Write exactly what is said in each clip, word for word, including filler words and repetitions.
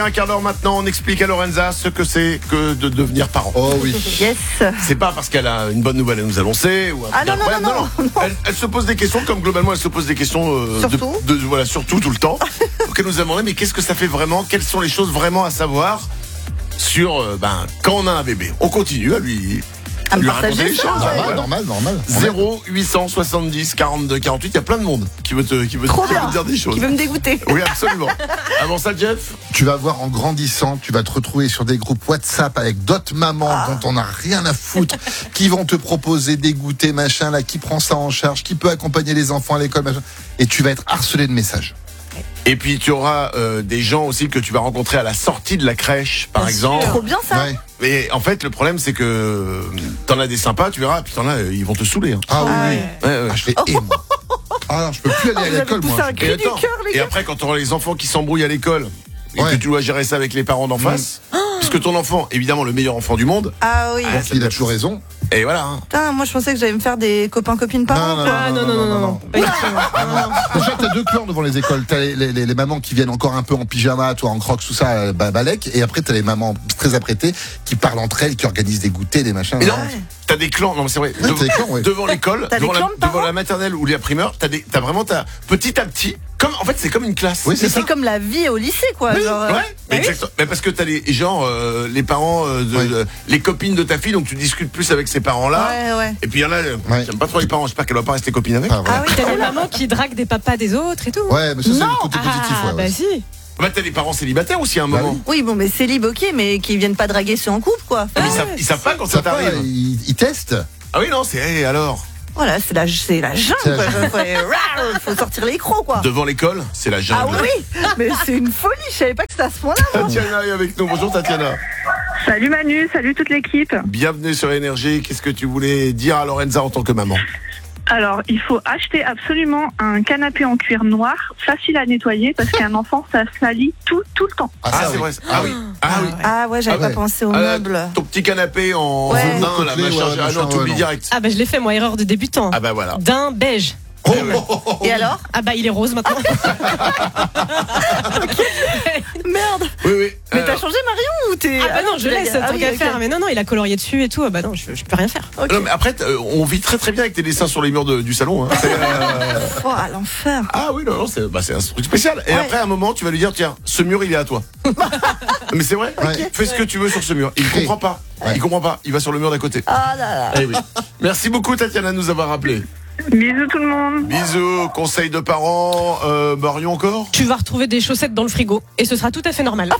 Un quart d'heure maintenant, on explique à Lorenza ce que c'est que de devenir parent. Oh oui. Yes. C'est pas parce qu'elle a une bonne nouvelle à nous annoncer ou un Ah truc non, non, incroyable. non, non, non. Elle, elle se pose des questions, comme globalement elle se pose des questions euh, Surtout. de, de- voilà, surtout tout le temps. Donc elle nous a demandé, mais qu'est-ce que ça fait vraiment? Quelles sont les choses vraiment à savoir sur euh, ben, quand on a un bébé? On continue à lui, À me lui partager raconter les ça, choses. ouais. Normal, Voilà. normal, normal. zéro huit cent soixante-dix quarante-deux quarante-huit, il y a plein de monde qui veut te, qui veut, Trop qui veut bien. te dire des choses. Qui veut me dégoûter. Oui, absolument. Avant ça, Jeff, Tu vas voir en grandissant, tu vas te retrouver sur des groupes WhatsApp avec d'autres mamans Ah. dont on n'a rien à foutre, qui vont te proposer des goûters, machin, là, qui prend ça en charge, qui peut accompagner les enfants à l'école, machin. Et tu vas être harcelé de messages. et puis tu auras euh, des gens aussi que tu vas rencontrer à la sortie de la crèche, par exemple. Trop bien ça. Ouais. Mais en fait, le problème, c'est que euh, t'en as des sympas, tu verras, puis t'en as, euh, ils vont te saouler. Hein. Ah oui, Ah oui. ouais. Ouais, ouais. Ah, je fais eh, moi. Ah non, je peux plus aller Ah, à vous avez l'école, poussé moi. un cri Et, du attends, cœur, les et gars. après, quand tu auras les enfants qui s'embrouillent à l'école, et Ouais. que tu dois gérer ça avec les parents d'en face, puisque ton enfant, évidemment, le meilleur enfant du monde, Ah oui. Donc, il a toujours raison. et voilà. Hein. Putain, moi je pensais que j'allais me faire des copains-copines parents. Non, non, quoi. Ah non, non, non, non, non. Pas du tout. Déjà, t'as deux clans devant les écoles. T'as les, les, les, les mamans qui viennent encore un peu en pyjama, toi en crocs, tout ça, euh, bah, balèque. Et après, t'as les mamans très apprêtées qui parlent entre elles, qui organisent des goûters, des machins. Mais non, Ouais. t'as des clans, non mais c'est vrai, Ouais, Dev- t'as des clans, ouais. devant l'école, T'as des devant, la, clans de devant parents la maternelle ou la primaire, t'as des, t'as vraiment, t'as, petit à petit, comme, en fait, c'est comme une classe. Oui, Mais c'est ça. c'est comme la vie au lycée, quoi. Oui, genre, euh, ouais, mais exactement. Mais parce que t'as les genre euh, les parents euh, de, Ouais. de- les copines de ta fille, donc tu discutes plus avec ces parents-là. Ouais, ouais. Et puis il y en a, euh, Ouais. j'aime pas trop les parents, j'espère qu'elle va pas rester copine avec. Ah, voilà. Ah oui, T'as des mamans qui draguent des papas des autres et tout. Ouais, mais ça, c'est Non. le côté positif. Ah, Ouais, ouais. bah si. Bah t'as des parents célibataires aussi à un Bah moment. oui. Oui, bon, mais c'est libre, ok, mais qui viennent pas draguer ceux en couple, quoi. Mais ils, Ouais, savent, ils savent pas quand ça Ça part, t'arrive. ils, ils testent. Ah oui non, c'est hey, alors. Voilà, c'est la, c'est la jungle, C'est la quoi. jungle. Faut, faut sortir les crocs, quoi. Devant l'école, c'est la Ah jungle. oui, mais c'est une folie, je savais pas que c'était à ce point-là, moi. Tatiana est avec nous. Bonjour Tatiana. Salut Manu, salut toute l'équipe. Bienvenue sur Énergie. Qu'est-ce que tu voulais dire à Lorenza en tant que maman? Alors, il faut acheter absolument un canapé en cuir noir, facile à nettoyer, parce qu'un enfant, ça salit tout, tout le temps. Ah, ça, c'est oui. vrai. Ah oui. Ah oui. Ah ouais, j'avais Ah ouais. pas pensé aux Ah, meubles. ton petit canapé en Ouais. venin, là, Côtelé, machin. ouais, ah machin, non, t'oublies ouais, non. direct. Ah bah je l'ai fait moi, erreur de débutant. Ah bah voilà. D'un beige. Oh, Eh ouais. oh, oh, oh. Et alors? Ah bah il est rose maintenant. Merde. Oui, oui. Mais Alors, t'as changé Marion ou t'es. Ah bah non, je tu l'as laisse dit. Ah tant oui, qu'à ok. faire. Mais non, non, il a colorié dessus et tout. Ah bah non, je, je peux rien faire. Ok. non, mais après, t- euh, on vit très très bien avec tes dessins sur les murs de- du salon. Hein. C'est, euh, Oh, à l'enfer. Ah oui, non, non, c'est bah, c'est un truc spécial. Et Ouais. après, à un moment, tu vas lui dire, tiens, ce mur, il est à toi. Mais c'est vrai. Ouais. Fais ce que tu veux sur ce mur. Il Crée. comprend pas. Ouais. Il comprend pas. Il va sur le mur d'à côté. Ah là là. Eh oui. Merci beaucoup, Tatiana, de nous avoir rappelé. Bisous tout le monde. Bisous, conseils de parents. Euh, Marion encore? Tu vas retrouver des chaussettes dans le frigo et ce sera tout à fait normal.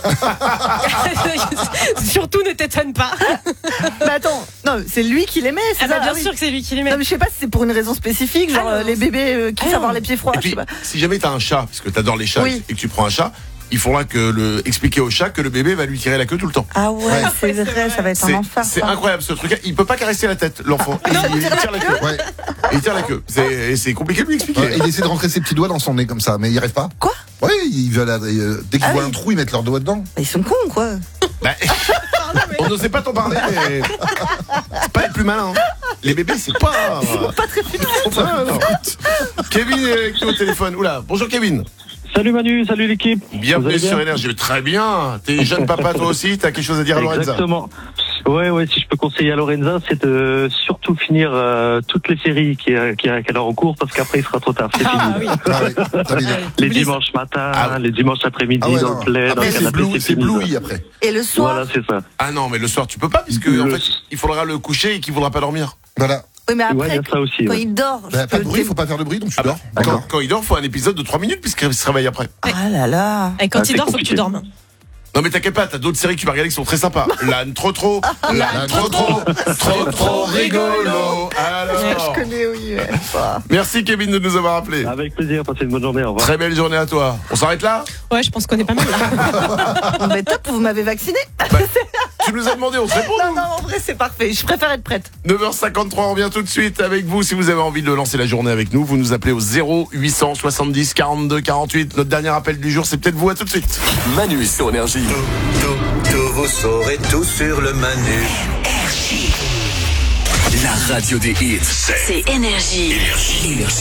Surtout ne t'étonne pas. Mais attends, non, c'est lui qui les met, c'est Ah bah ça? bien Ah oui. sûr que c'est lui qui les met. Non, mais je sais pas si c'est pour une raison spécifique, genre Ah non, euh, les c'est- bébés euh, qui Ah savent avoir non. les pieds froids, Et je sais puis, pas. si jamais t'as un chat, parce que t'adores les chats Oui. et que tu prends un chat, il faudra que le expliquer au chat que le bébé va lui tirer la queue tout le temps. Ah ouais, Ouais. c'est Ouais, c'est vrai, vrai. ça va être C'est un enfer. c'est ça. incroyable ce truc. Il peut pas caresser la tête, l'enfant. il, il tire la queue. Ouais. Il tire la queue. C'est et c'est compliqué de lui expliquer. Ouais, il essaie de rentrer ses petits doigts dans son nez comme ça, mais il n'y arrive pas. Quoi? Oui, ils veulent, euh, dès qu'ils Ah voient oui. un trou, ils mettent leurs doigts dedans. Bah, ils sont cons, quoi. Bah, on n'osait pas t'en parler, mais c'est pas les plus malins. hein. Les bébés, c'est pas. Pas très Kevin est avec nous au téléphone. Oula, bonjour Kevin. Salut Manu, salut l'équipe. Vous Bienvenue allez bien sur Énergie. Très bien. T'es jeune papa toi aussi. T'as quelque chose à dire à Lorenza? Exactement. Ouais, ouais, si je peux conseiller à Lorenza, c'est de surtout finir euh, toutes les séries qui, euh, qui, qu'elle a en cours, parce qu'aaprès il sera trop tard. C'est Ah fini. oui. Ah oui, ça m'énerve. Les Oublie ça. dimanches matins, Ah ouais. les dimanches après-midi, Ah ouais, dans non. le plaid, dans Après, le c'est canapé, blou- c'est c'est fini. bloui après. Et le soir. Voilà, c'est ça. Ah non, mais le soir tu peux pas puisque Le- en fait il faudra le coucher et qu'il voudra pas dormir. Voilà. Oui, mais Ouais, il après, y a ça aussi. quand ouais. il dort, je Bah, pas de peux bruit, t'aimer. faut pas faire de bruit, donc tu Ah bah, dors. quand, D'accord. quand il dort, faut un épisode de trois minutes puisqu'il se réveille après. Ah là là. Et quand Ah, il c'est dort, faut que tu compliqué. dormes. Non mais t'inquiète pas, t'as d'autres séries que tu vas regarder qui sont très sympas. L'âne trop trop, l'âne L'âne trop trop, trop trop rigolo. Alors, Je connais, oui. ouais. Bah. merci Kevin de nous avoir appelé. Avec plaisir, passez une bonne journée, au revoir. Très belle journée à toi. On s'arrête là? Ouais, je pense qu'on est pas mal là. Bon, bah, top, vous m'avez vacciné. Tu nous as demandé, on se répond. Non, non, en vrai, c'est parfait. Je préfère être prête. neuf heures cinquante-trois, on revient tout de suite avec vous. Si vous avez envie de lancer la journée avec nous, vous nous appelez au zéro huit cent soixante-dix quarante-deux quarante-huit. Notre dernier appel du jour, c'est peut-être vous. À tout de suite. Manu sur Énergie. Tout, tout, tout, vous saurez tout sur le Manu. La radio des hits. C'est Énergie. Énergie.